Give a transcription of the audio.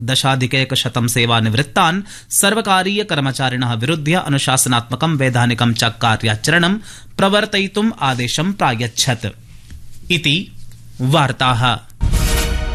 10,100 सेवानिवृत्तान् सर्वकारीय कर्मचारिणः विरुध्य अनुशासनात्मकं वैधानिकं च कार्याचरणं प्रवर्तयितुम् आदेशं प्रायच्छत् इति वार्ताः।